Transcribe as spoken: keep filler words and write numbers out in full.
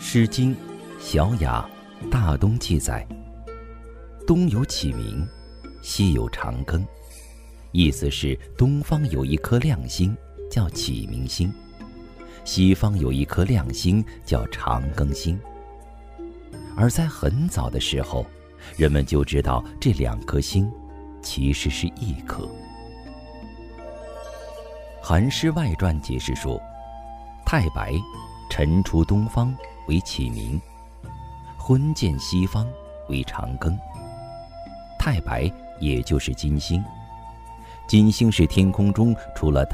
诗经·小雅·大东记载，东有启明，西有长庚，意思是东方有一颗亮星叫启明星，西方有一颗亮星叫长庚星。而在很早的时候，人们就知道这两颗星其实是一颗。《韩诗外传》解释说，太白晨出东方为启明，昏见西方为长庚。太白也就是金星，金星是天空中除了